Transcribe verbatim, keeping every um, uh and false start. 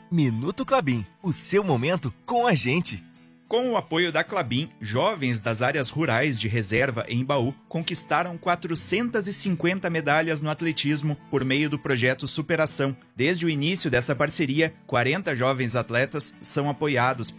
Minuto Klabin, o seu momento com a gente. Com o apoio da Klabin, jovens das áreas rurais de reserva em Baú conquistaram quatrocentas e cinquenta medalhas no atletismo por meio do projeto Superação. Desde o início dessa parceria, quarenta jovens atletas são apoiados